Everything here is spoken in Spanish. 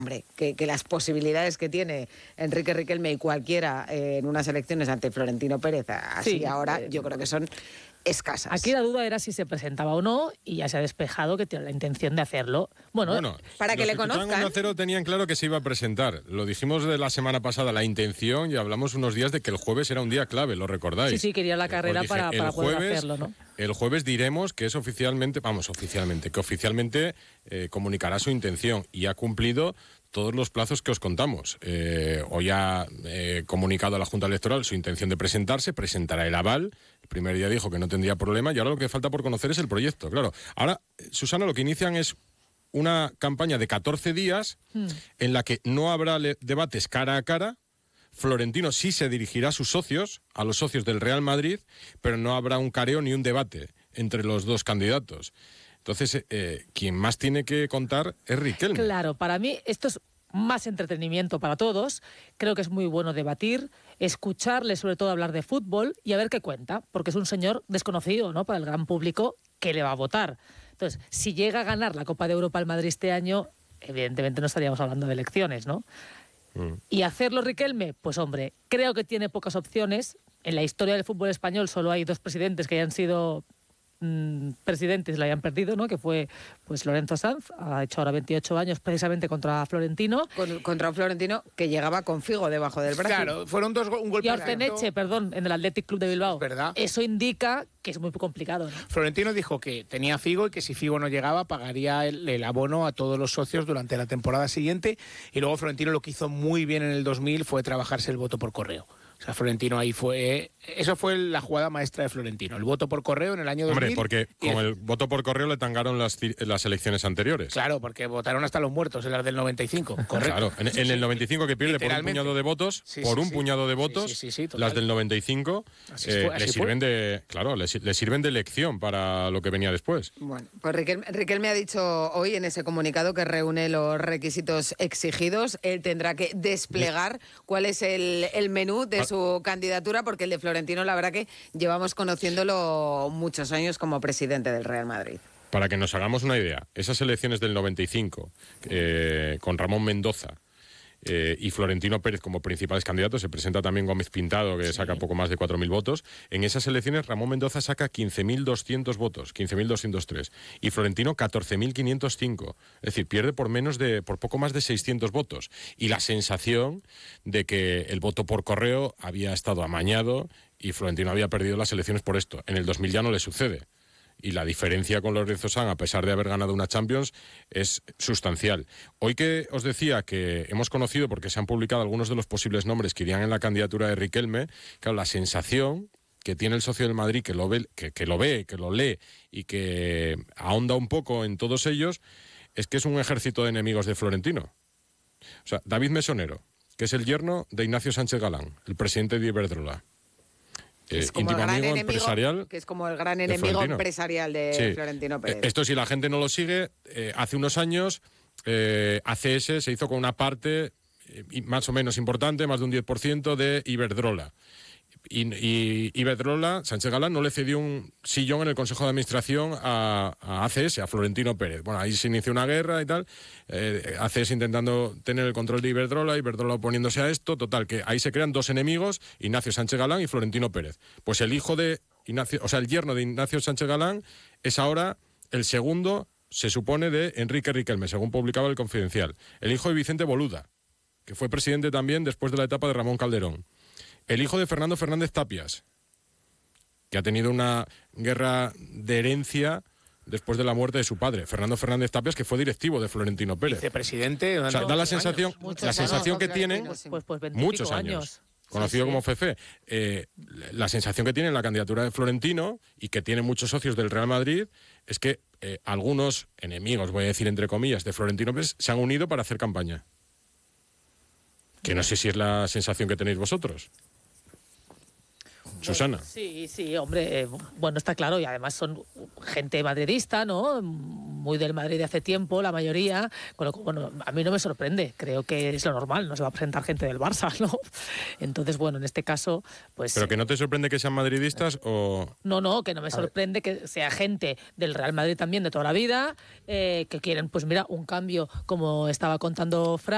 Hombre, que las posibilidades que tiene Enrique Riquelme y cualquiera en unas elecciones ante Florentino Pérez, así sí, ahora, yo creo que son escasas. Aquí la duda era si se presentaba o no, y ya se ha despejado que tiene la intención de hacerlo. Bueno, para que le conozcan. Los 1-0 tenían claro que se iba a presentar. Lo dijimos de la semana pasada, la intención, y hablamos unos días de que el jueves era un día clave, ¿lo recordáis? Sí, quería la carrera para poder hacerlo, ¿no? El jueves diremos que es oficialmente comunicará su intención, y ha cumplido todos los plazos que os contamos. Hoy ha comunicado a la Junta Electoral su intención de presentarse, presentará el aval. El primer día dijo que no tendría problema, y ahora lo que falta por conocer es el proyecto. Claro, ahora, Susana, lo que inician es una campaña de 14 días en la que no habrá debates cara a cara. Florentino sí se dirigirá a sus socios, a los socios del Real Madrid, pero no habrá un careo ni un debate entre los dos candidatos. Entonces, quien más tiene que contar es Riquelme. Claro, para mí esto es más entretenimiento para todos. Creo que es muy bueno debatir, escucharle, sobre todo hablar de fútbol, y a ver qué cuenta, porque es un señor desconocido, ¿no?, para el gran público que le va a votar. Entonces, si llega a ganar la Copa de Europa al Madrid este año, evidentemente no estaríamos hablando de elecciones, ¿no? Y hacerlo Riquelme, pues hombre, creo que tiene pocas opciones. En la historia del fútbol español solo hay dos presidentes que hayan sido presidentes, la hayan perdido, ¿no? Que fue pues Lorenzo Sanz, ha hecho ahora 28 años precisamente contra Florentino. Contra un Florentino que llegaba con Figo debajo del brazo. Claro, fueron un golpe. Y Orteneche, perdón, en el Athletic Club de Bilbao. ¿Verdad? Eso indica que es muy complicado, ¿no? Florentino dijo que tenía Figo y que si Figo no llegaba pagaría el abono a todos los socios durante la temporada siguiente, y luego Florentino lo que hizo muy bien en el 2000 fue trabajarse el voto por correo. O sea, Florentino ahí eso fue la jugada maestra de Florentino, el voto por correo en el año 2000. Hombre, porque con el voto por correo le tangaron las elecciones anteriores. Claro, porque votaron hasta los muertos en las del 95, correcto. Claro, en el 95 que pierde por un puñado de votos, puñado de votos, las del 95 le sirven de lección para lo que venía después. Bueno, pues Riquelme ha dicho hoy en ese comunicado que reúne los requisitos exigidos. Él tendrá que desplegar cuál es el menú de su candidatura, porque el de Florentino, la verdad que llevamos conociéndolo muchos años como presidente del Real Madrid. Para que nos hagamos una idea, esas elecciones del 95, con Ramón Mendoza y Florentino Pérez como principales candidatos, se presenta también Gómez Pintado, que saca poco más de 4.000 votos. En esas elecciones Ramón Mendoza saca 15.200 votos, 15.203, y Florentino 14.505. Es decir, pierde por poco más de 600 votos. Y la sensación de que el voto por correo había estado amañado y Florentino había perdido las elecciones por esto. En el 2000 ya no le sucede. Y la diferencia con Lorenzo Sanz, a pesar de haber ganado una Champions, es sustancial. Hoy que os decía que hemos conocido, porque se han publicado algunos de los posibles nombres que irían en la candidatura de Riquelme, claro, la sensación que tiene el socio del Madrid, que lo lee y que ahonda un poco en todos ellos, es que es un ejército de enemigos de Florentino. O sea, David Mesonero, que es el yerno de Ignacio Sánchez Galán, el presidente de Iberdrola. Es como el gran enemigo, que es como el gran enemigo empresarial de Florentino Pérez. Esto, si la gente no lo sigue, hace unos años ACS se hizo con una parte más o menos importante, más de un 10% de Iberdrola. Y Iberdrola, Sánchez Galán, no le cedió un sillón en el Consejo de Administración a ACS, a Florentino Pérez. Bueno, ahí se inició una guerra y tal, ACS intentando tener el control de Iberdrola oponiéndose a esto, total, que ahí se crean dos enemigos, Ignacio Sánchez Galán y Florentino Pérez. Pues el hijo de Ignacio, o sea, el yerno de Ignacio Sánchez Galán es ahora el segundo, se supone, de Enrique Riquelme, según publicaba El Confidencial. El hijo de Vicente Boluda, que fue presidente también después de la etapa de Ramón Calderón. El hijo de Fernando Fernández Tapias, que ha tenido una guerra de herencia después de la muerte de su padre. Fernando Fernández Tapias, que fue directivo de Florentino Pérez. Vicepresidente. O sea, da la sensación que tienen muchos años. Conocido como Fefe. La sensación que tiene en la candidatura de Florentino, y que tiene muchos socios del Real Madrid, es que algunos enemigos, voy a decir entre comillas, de Florentino Pérez, se han unido para hacer campaña. Que no sé si es la sensación que tenéis vosotros. Susana. Sí, hombre, bueno, está claro, y además son gente madridista, ¿no? Muy del Madrid de hace tiempo, la mayoría, con lo que, bueno, a mí no me sorprende, creo que es lo normal, no se va a presentar gente del Barça, ¿no? Entonces, bueno, en este caso, pues... ¿Pero que no te sorprende que sean madridistas o...? No, que no me sorprende que sea gente del Real Madrid también de toda la vida, que quieren, pues mira, un cambio, como estaba contando Fran.